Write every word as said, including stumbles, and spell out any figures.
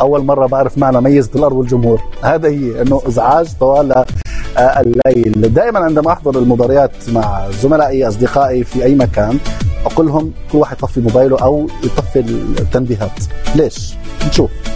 اول مره بعرف معنى ميزه الارض والجمهور، هذا هي انه ازعاج طوال الليل. دائما عندما احضر المباريات مع زملائي اصدقائي في اي مكان اقول لهم كل واحد يطفي موبايله او يطفي التنبيهات. ليش؟ نشوف.